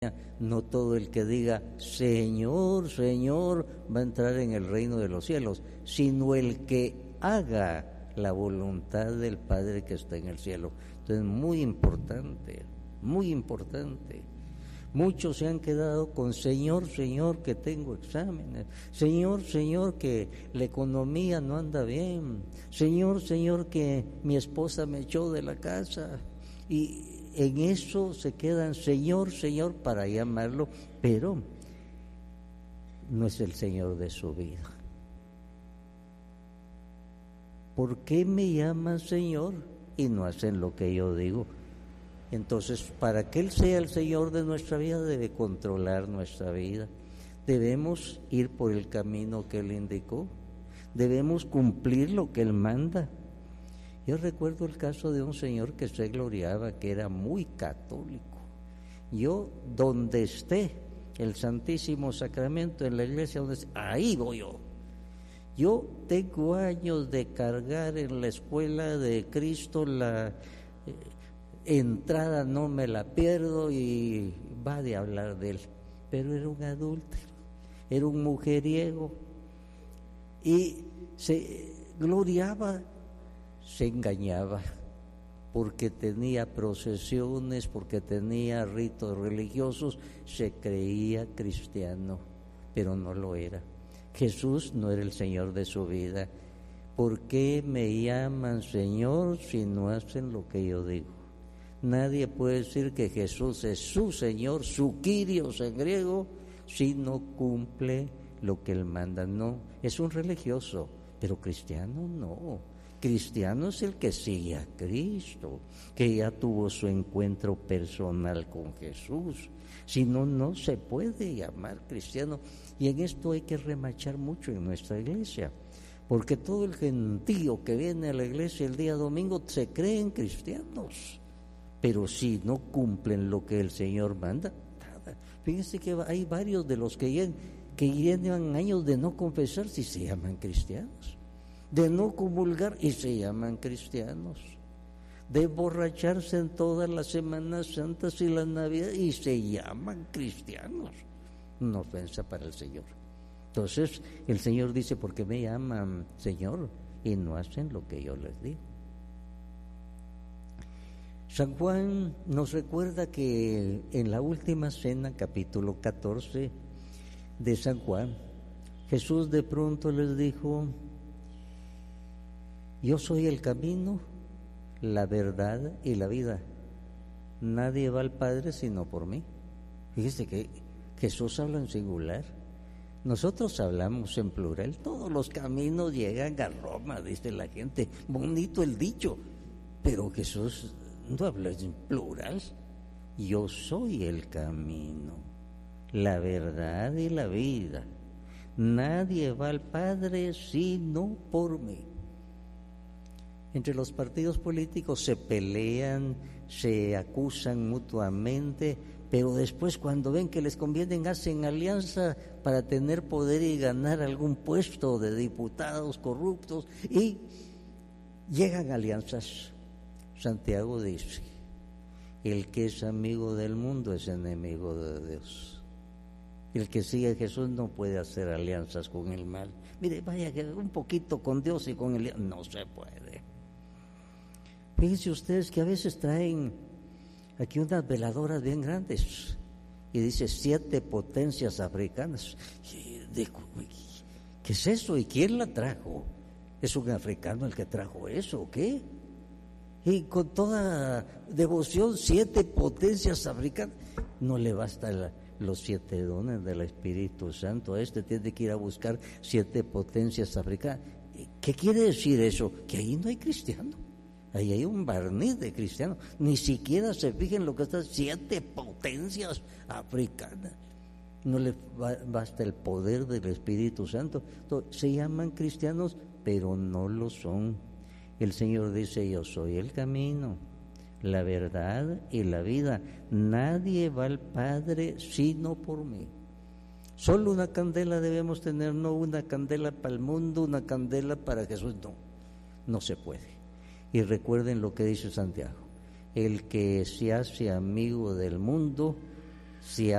no todo el que diga Señor, Señor va a entrar en el reino de los cielos, sino el que haga la voluntad del Padre que está en el cielo. Entonces, muy importante, muy importante. Muchos se han quedado con Señor, Señor, que tengo exámenes. Señor, Señor, que la economía no anda bien. Señor, Señor, que mi esposa me echó de la casa. Y en eso se quedan Señor, Señor, para llamarlo, pero no es el Señor de su vida. ¿Por qué me llaman Señor y no hacen lo que yo digo? Entonces, para que Él sea el Señor de nuestra vida, debe controlar nuestra vida. Debemos ir por el camino que Él indicó. Debemos cumplir lo que Él manda. Yo recuerdo el caso de un señor que se gloriaba, que era muy católico. Yo, donde esté el Santísimo Sacramento en la iglesia, donde esté, ahí voy yo. Yo tengo años de cargar en la escuela de Cristo la entrada, no me la pierdo, y va de hablar de él. Pero era un adúltero, era un mujeriego, y se gloriaba, se engañaba, porque tenía procesiones, porque tenía ritos religiosos, se creía cristiano, pero no lo era. Jesús no era el Señor de su vida. ¿Por qué me llaman Señor si no hacen lo que yo digo? Nadie puede decir que Jesús es su Señor, su Kyrios en griego, si no cumple lo que Él manda. No, es un religioso, pero cristiano no. Cristiano es el que sigue a Cristo, que ya tuvo su encuentro personal con Jesús. Si no, no se puede llamar cristiano. Y en esto hay que remachar mucho en nuestra iglesia, porque todo el gentío que viene a la iglesia el día domingo se creen cristianos, pero si no cumplen lo que el Señor manda, nada. Fíjense que hay varios de los que llevan años de no confesar si se llaman cristianos, de no comulgar y se llaman cristianos, de emborracharse en todas las Semanas Santas y la Navidad y se llaman cristianos. Una ofensa para el Señor. Entonces el Señor dice: ¿por qué me llaman Señor y no hacen lo que yo les digo? San Juan nos recuerda que en la última cena, capítulo 14 de San Juan, Jesús de pronto les dijo: yo soy el camino, la verdad y la vida. Nadie va al Padre sino por mí. Fíjese que Jesús habla en singular. Nosotros hablamos en plural. Todos los caminos llegan a Roma, dice la gente. Bonito el dicho. Pero Jesús no habla en plural. Yo soy el camino, la verdad y la vida. Nadie va al Padre sino por mí. Entre los partidos políticos se pelean, se acusan mutuamente, pero después, cuando ven que les conviene, hacen alianza para tener poder y ganar algún puesto de diputados corruptos, y llegan alianzas. Santiago dice: el que es amigo del mundo es enemigo de Dios. El que sigue a Jesús no puede hacer alianzas con el mal. Mire, vaya que un poquito con Dios y con el... no se puede. Fíjense ustedes que a veces traen aquí unas veladoras bien grandes y dice 7 potencias africanas. ¿Qué es eso? ¿Y quién la trajo? ¿Es un africano el que trajo eso o qué? Y con toda devoción, 7 potencias africanas. No le basta los 7 dones del Espíritu Santo. Tiene que ir a buscar 7 potencias africanas. ¿Qué quiere decir eso? Que ahí no hay cristiano. Ahí hay un barniz de cristiano. Ni siquiera se fijen lo que están 7 potencias africanas. No le basta el poder del Espíritu Santo. Entonces, se llaman cristianos, pero no lo son. El Señor dice: yo soy el camino, la verdad y la vida. Nadie va al Padre sino por mí. Solo una candela debemos tener, no una candela para el mundo, una candela para Jesús. No se puede. Y recuerden lo que dice Santiago: el que se hace amigo del mundo si